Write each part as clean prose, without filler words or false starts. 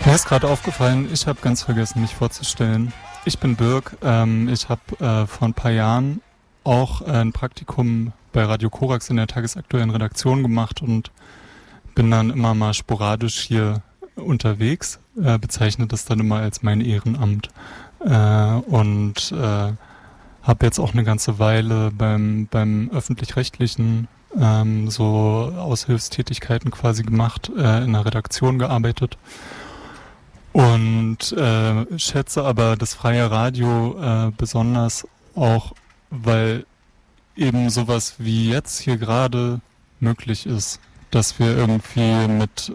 Mir ist gerade aufgefallen, ich habe ganz vergessen, mich vorzustellen. Ich bin Birk. Ich habe vor ein paar Jahren auch ein Praktikum bei Radio Korax in der tagesaktuellen Redaktion gemacht und bin dann immer mal sporadisch hier unterwegs, bezeichne das dann immer als mein Ehrenamt und habe jetzt auch eine ganze Weile beim Öffentlich-Rechtlichen so Aushilfstätigkeiten quasi gemacht, in der Redaktion gearbeitet und schätze aber das freie Radio besonders auch, weil eben sowas wie jetzt hier gerade möglich ist, dass wir irgendwie mit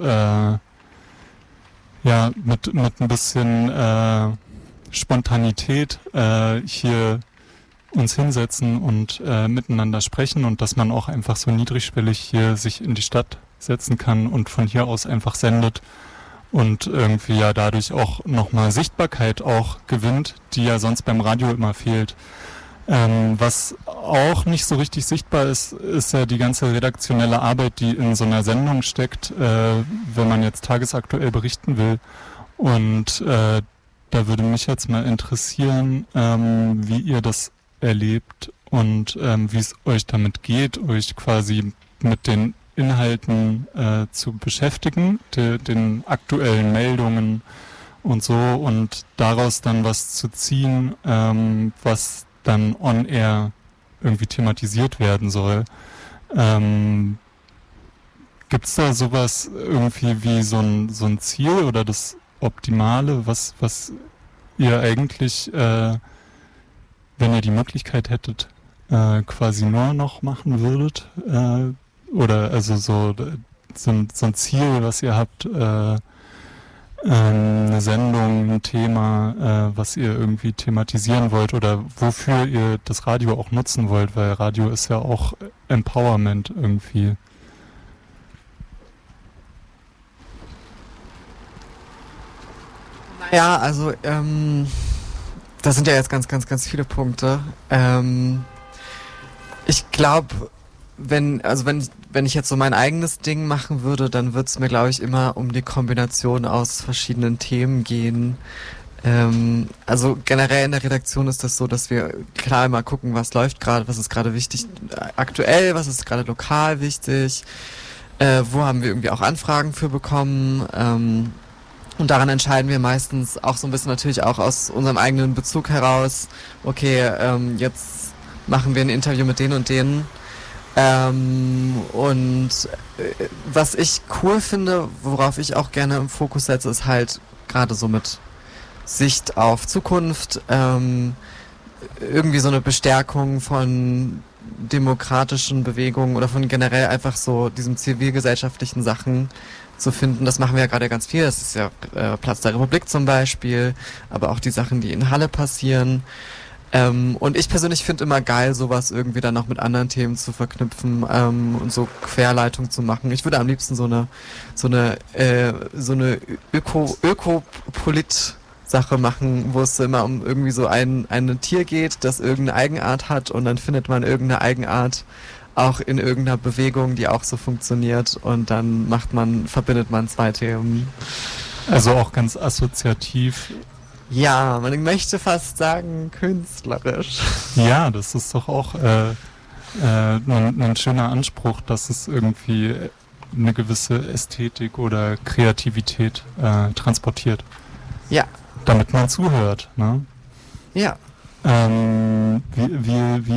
ein bisschen Spontanität hier uns hinsetzen und miteinander sprechen und dass man auch einfach so niedrigschwellig hier sich in die Stadt setzen kann und von hier aus einfach sendet und irgendwie ja dadurch auch nochmal Sichtbarkeit auch gewinnt, die ja sonst beim Radio immer fehlt. Was auch nicht so richtig sichtbar ist, ist ja die ganze redaktionelle Arbeit, die in so einer Sendung steckt, wenn man jetzt tagesaktuell berichten will. Und da würde mich jetzt mal interessieren, wie ihr das erlebt und wie es euch damit geht, euch quasi mit den Inhalten zu beschäftigen, den aktuellen Meldungen und so und daraus dann was zu ziehen, was dann on-air irgendwie thematisiert werden soll. Gibt's da sowas irgendwie wie so ein Ziel oder das Optimale, was ihr eigentlich, wenn ihr die Möglichkeit hättet, quasi nur noch machen würdet? Oder also so ein Ziel, was ihr habt, eine Sendung, ein Thema, was ihr irgendwie thematisieren wollt oder wofür ihr das Radio auch nutzen wollt, weil Radio ist ja auch Empowerment irgendwie. Ja, also das sind ja jetzt ganz, ganz, ganz viele Punkte. Ich glaube, wenn ich jetzt so mein eigenes Ding machen würde, dann würde es mir, glaube ich, immer um die Kombination aus verschiedenen Themen gehen. Also generell in der Redaktion ist das so, dass wir klar immer gucken, was läuft gerade, was ist gerade wichtig aktuell, was ist gerade lokal wichtig, wo haben wir irgendwie auch Anfragen für bekommen. Und daran entscheiden wir meistens auch so ein bisschen natürlich auch aus unserem eigenen Bezug heraus, okay, jetzt machen wir ein Interview mit denen und denen. Was ich cool finde, worauf ich auch gerne im Fokus setze, ist halt gerade so mit Sicht auf Zukunft, irgendwie so eine Bestärkung von demokratischen Bewegungen oder von generell einfach so diesem zivilgesellschaftlichen Sachen zu finden. Das machen wir ja gerade ganz viel. Das ist ja Platz der Republik zum Beispiel, aber auch die Sachen, die in Halle passieren. Und ich persönlich finde immer geil, sowas irgendwie dann noch mit anderen Themen zu verknüpfen und so Querleitung zu machen. Ich würde am liebsten so eine Ökopolit-Sache machen, wo es immer um irgendwie so ein Tier geht, das irgendeine Eigenart hat und dann findet man irgendeine Eigenart auch in irgendeiner Bewegung, die auch so funktioniert und dann verbindet man zwei Themen. Also auch ganz assoziativ. Ja, man möchte fast sagen künstlerisch. Ja, das ist doch auch ein schöner Anspruch, dass es irgendwie eine gewisse Ästhetik oder Kreativität transportiert. Ja. Damit man zuhört, ne? Ja. Wie